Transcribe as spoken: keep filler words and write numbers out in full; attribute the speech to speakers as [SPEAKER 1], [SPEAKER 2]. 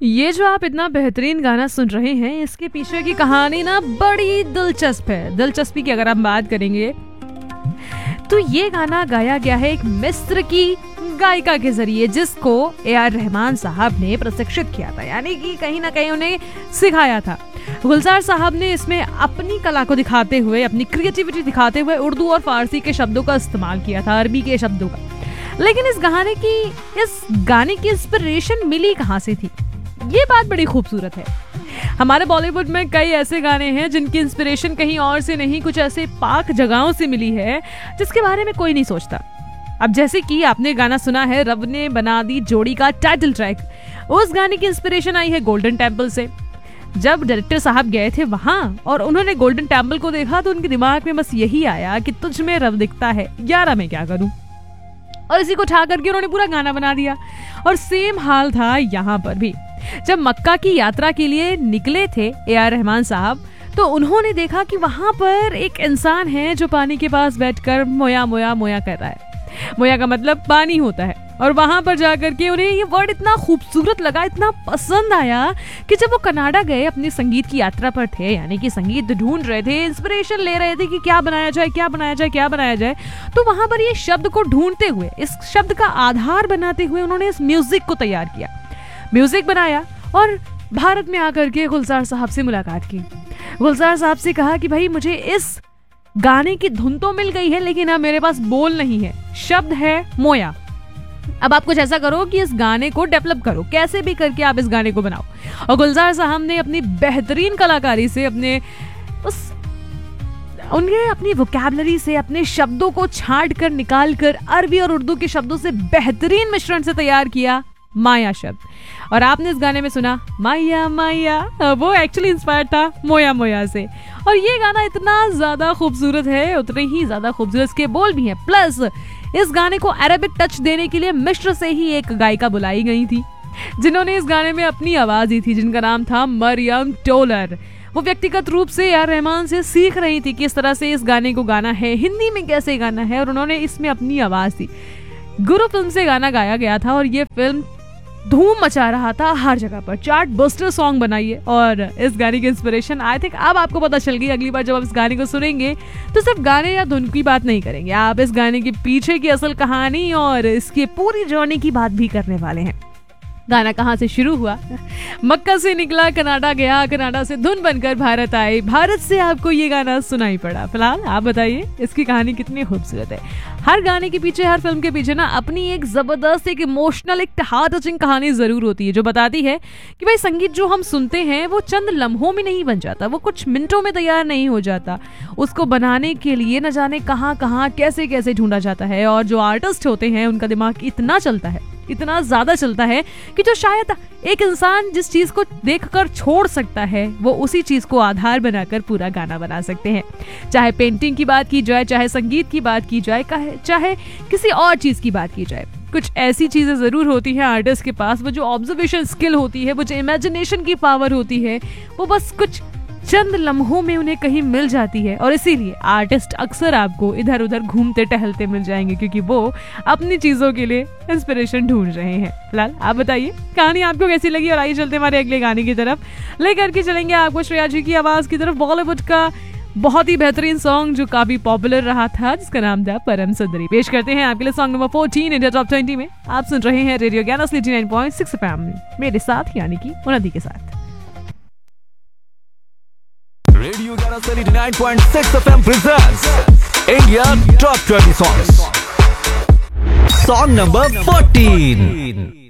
[SPEAKER 1] ये जो आप इतना बेहतरीन गाना सुन रहे हैं, इसके पीछे की कहानी ना बड़ी दिलचस्प है। दिलचस्पी की अगर हम बात करेंगे तो ये गाना गाया गया है एक मिस्र की गायिका के जरिए, जिसको ए आर रहमान साहब ने प्रशिक्षित किया था, यानी कि कहीं ना कहीं उन्हें सिखाया था। गुलजार साहब ने इसमें अपनी कला को दिखाते हुए, अपनी क्रिएटिविटी दिखाते हुए उर्दू और फारसी के शब्दों का इस्तेमाल किया था, अरबी के शब्दों का। लेकिन इस गाने की इस गाने की इंस्पिरेशन मिली कहाँ से थी, ये बात बड़ी खूबसूरत है। हमारे बॉलीवुड में कई ऐसे गाने हैं जिनकी इंस्पिरेशन कहीं और से नहीं, कुछ ऐसे पाक जगहों से मिली है जिसके बारे में कोई नहीं सोचता। अब जैसे कि आपने गाना सुना है रब ने बना दी जोड़ी का टाइटल ट्रैक, उस गाने की इंस्पिरेशन आई है गोल्डन टेम्पल से। जब डायरेक्टर साहब गए थे वहां और उन्होंने गोल्डन टेम्पल को देखा तो उनके दिमाग में बस यही आया कि तुझ में रब दिखता है, यारा मैं क्या करूं, और इसी को उठा करके उन्होंने पूरा गाना बना दिया। और सेम हाल था यहाँ पर भी। जब मक्का की यात्रा के लिए निकले थे ए आर रहमान साहब, तो उन्होंने देखा कि वहां पर एक इंसान है जो पानी के पास बैठकर मोया मोया मोया कर रहा है। मोया का मतलब पानी होता है। और वहां पर जाकर के उन्हें ये वर्ड इतना खूबसूरत लगा, इतना पसंद आया कि जब वो कनाडा गए अपनी संगीत की यात्रा पर थे, यानी कि संगीत ढूंढ रहे थे, इंस्पिरेशन ले रहे थे कि क्या बनाया जाए क्या बनाया जाए क्या बनाया जाए, तो वहां पर ये शब्द को ढूंढते हुए, इस शब्द का आधार बनाते हुए उन्होंने इस म्यूजिक को तैयार किया, म्यूजिक बनाया और भारत में आकर के गुलजार साहब से मुलाकात की। गुलजार साहब से कहा कि भाई मुझे इस गाने की धुन तो मिल गई है, लेकिन अब मेरे पास बोल नहीं है, शब्द है मोया। अब आप कुछ ऐसा करो कि इस गाने को डेवलप करो, कैसे भी करके आप इस गाने को बनाओ। और गुलजार साहब ने अपनी बेहतरीन कलाकारी से, अपने उस उनके अपनी वोकैबुलरी से, अपने शब्दों को छांट कर निकाल कर अरबी और उर्दू के शब्दों से बेहतरीन मिश्रण से तैयार किया माया शब्द। और आपने इस गाने में सुना माया माया, वो एक्चुअली इंस्पायर्ड था मोया मोया से। और ये गाना इतना ज्यादा खूबसूरत है, उतने ही ज्यादा खूबसूरत इसके बोल भी हैं। प्लस इस गाने को अरबिक टच देने के लिए मिस्र से ही एक गायिका बुलाई गई थी, जिन्होंने इस गाने में अपनी आवाज दी थी, जिनका नाम था मरियम टोलर। वो व्यक्तिगत रूप से ए आर रहमान से सीख रही थी कि इस तरह से इस गाने को गाना है, हिंदी में कैसे गाना है, और उन्होंने इसमें अपनी आवाज दी। गुरु फिल्म से गाना गाया गया था और ये फिल्म धूम मचा रहा था हर जगह पर, चार्ट बस्टर सॉन्ग बनाइए। और इस गाने की इंस्पिरेशन आई थिंक अब आपको पता चल गई। अगली बार जब आप इस गाने को सुनेंगे तो सिर्फ गाने या धुन की बात नहीं करेंगे, आप इस गाने के पीछे की असल कहानी और इसकी पूरी जर्नी की बात भी करने वाले हैं। गाना कहाँ से शुरू हुआ, मक्का से निकला, कनाडा गया, कनाडा से धुन बनकर भारत आए, भारत से आपको ये गाना सुनाई पड़ा। फिलहाल आप बताइए इसकी कहानी कितनी खूबसूरत है। हर गाने के पीछे, हर फिल्म के पीछे ना अपनी एक जबरदस्त, एक इमोशनल, एक हार्ट टचिंग कहानी जरूर होती है, जो बताती है कि भाई संगीत जो हम सुनते हैं वो चंद लम्हों में नहीं बन जाता, वो कुछ मिनटों में तैयार नहीं हो जाता। उसको बनाने के लिए न जाने कहाँ कहाँ कैसे कैसे ढूंढा जाता है। और जो आर्टिस्ट होते हैं उनका दिमाग इतना चलता है, इतना ज्यादा चलता है कि जो शायद एक इंसान जिस चीज को देखकर छोड़ सकता है, वो उसी चीज को आधार बनाकर पूरा गाना बना सकते हैं। चाहे पेंटिंग की बात की जाए, चाहे संगीत की बात की जाए, चाहे किसी और चीज की बात की जाए, कुछ ऐसी चीजें जरूर होती हैं आर्टिस्ट के पास, वो जो ऑब्जर्वेशन स्किल होती है, वो जो इमेजिनेशन की पावर होती है, वो बस कुछ चंद लम्हों में उन्हें कहीं मिल जाती है। और इसीलिए आर्टिस्ट अक्सर आपको इधर उधर घूमते टहलते मिल जाएंगे, क्योंकि वो अपनी चीजों के लिए इंस्पिरेशन ढूंढ रहे हैं। फिलहाल आप बताइए कहानी आपको कैसी लगी, और आइए चलते हमारे अगले गाने की तरफ, लेकर के चलेंगे आपको श्रेया जी की आवाज की तरफ, बॉलीवुड का बहुत ही बेहतरीन सॉन्ग जो काफी पॉपुलर रहा था, जिसका नाम था परम सुंदरी। पेश करते हैं आपके लिए song number fourteen India top twenty में। आप सुन रहे हैं रेडियो ज्ञान eighty nine point six FM मेरे साथ, यानी कि उन्नति के साथ।
[SPEAKER 2] रेडियो ज्ञान eighty nine point six FM presents India top twenty songs. Song number fourteen.